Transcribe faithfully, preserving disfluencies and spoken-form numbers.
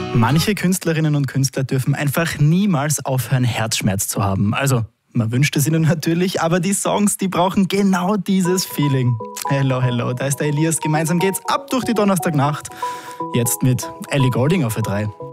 Manche Künstlerinnen und Künstler dürfen einfach niemals aufhören, Herzschmerz zu haben. Also, man wünscht es ihnen natürlich, aber die Songs, die brauchen genau dieses Feeling. Hello, hello, da ist der Elias. Gemeinsam geht's ab durch die Donnerstagnacht. Jetzt mit Ellie Goulding auf Ö drei.